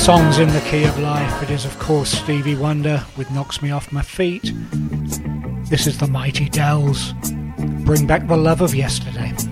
Songs in the Key of Life. It is, of course, Stevie Wonder with Knocks Me Off My Feet. This is the Mighty Dells. Bring back the love of yesterday.